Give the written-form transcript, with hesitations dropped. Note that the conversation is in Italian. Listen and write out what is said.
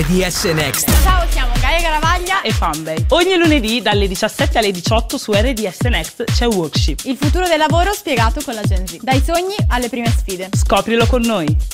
RDS Next. Ciao, siamo Gaia Garavaglia e Fanbay. Ogni lunedì dalle 17 alle 18 su RDS Next c'è Workship. Il futuro del lavoro spiegato con la Gen Z. Dai sogni alle prime sfide. Scoprilo con noi.